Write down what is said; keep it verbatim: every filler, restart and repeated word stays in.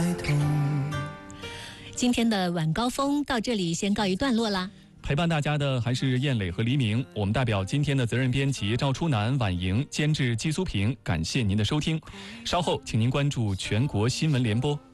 孩童。 今天的晚高峰到这里先告一段落啦。 陪伴大家的还是燕磊和黎明，我们代表今天的责任编辑赵初南、婉莹，监制季苏平，感谢您的收听。稍后请您关注全国新闻联播。